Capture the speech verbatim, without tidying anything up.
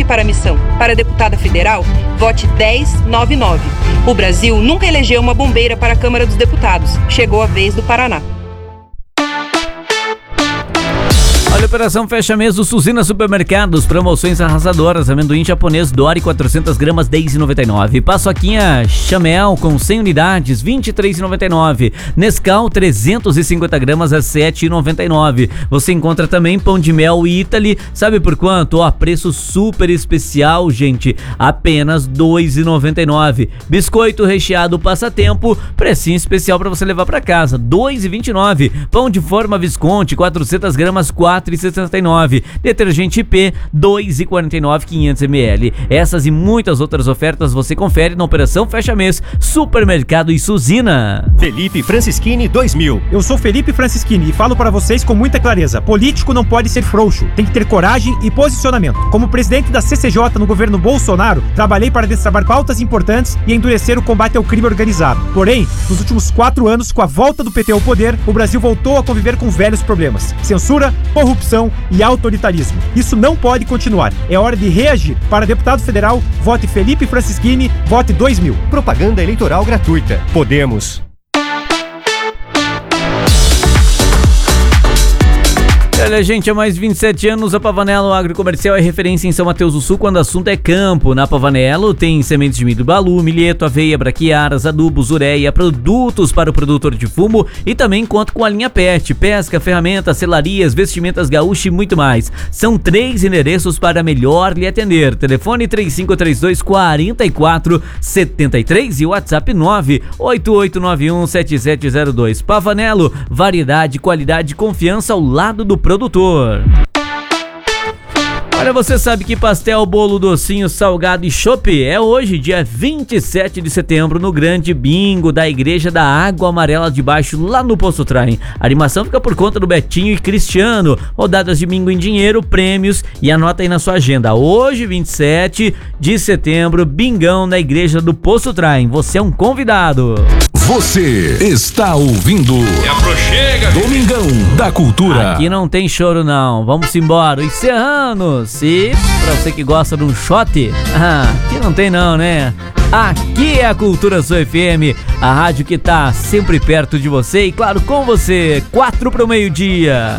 para a missão. Para deputada federal, vote dez noventa e nove. O Brasil nunca elegeu uma bombeira para a Câmara dos Deputados. Chegou a vez do Paraná. Olha, a operação fecha mês do Suzina Supermercados, promoções arrasadoras, amendoim japonês Dory quatrocentas gramas, dez reais e noventa e nove centavos, paçoquinha Chamel com cem unidades, vinte e três reais e noventa e nove centavos, Nescau trezentas e cinquenta gramas a sete reais e noventa e nove centavos. Você encontra também pão de mel Italy, sabe por quanto? Ó, preço super especial, gente, apenas dois reais e noventa e nove centavos. Biscoito recheado Passatempo, precinho especial para você levar para casa, dois reais e vinte e nove centavos. Pão de forma Visconti quatrocentas gramas, quatro reais e sessenta e nove centavos. Detergente I P, dois reais e quarenta e nove centavos, quinhentos mililitros. Essas e muitas outras ofertas você confere na Operação Fecha Mês Supermercado e Suzina. Felipe Francischini dois mil. Eu sou Felipe Francischini e falo para vocês com muita clareza. Político não pode ser frouxo, tem que ter coragem e posicionamento. Como presidente da C C J no governo Bolsonaro, trabalhei para destravar pautas importantes e endurecer o combate ao crime organizado. Porém, nos últimos quatro anos, com a volta do P T ao poder, o Brasil voltou a conviver com velhos problemas: censura, corrupção e autoritarismo. Isso não pode continuar. É hora de reagir. Para deputado federal, vote Felipe Francischini, vote dois mil. Propaganda eleitoral gratuita. Podemos. Olha, gente, há mais de vinte e sete anos a Pavanello Agrocomercial é referência em São Mateus do Sul quando o assunto é campo. Na Pavanello tem sementes de milho balu, milheto, aveia, braquiaras, adubos, ureia, produtos para o produtor de fumo e também conta com a linha pet, pesca, ferramentas, selarias, vestimentas gaúcha e muito mais. São três endereços para melhor lhe atender. Telefone três cinco três dois, quatro quatro sete três e WhatsApp nove oito oito nove um sete sete zero dois. Pavanello, variedade, qualidade e confiança ao lado do produtor. Olha, você sabe que pastel, bolo, docinho, salgado e chopp é hoje, dia vinte e sete de setembro, no grande bingo da Igreja da Água Amarela de Baixo, lá no Poço Traem. A animação fica por conta do Betinho e Cristiano. Rodadas de bingo em dinheiro, prêmios, e anota aí na sua agenda. Hoje, vinte e sete de setembro, bingão na Igreja do Poço Traem. Você é um convidado. Você está ouvindo E aproxega, Domingão da Cultura. Aqui não tem choro não, vamos embora. Os Serranos, e pra você que gosta de um shot, ah, aqui não tem não, né? Aqui é a Cultura Sul F M, a rádio que tá sempre perto de você e claro, com você, quatro pro meio-dia.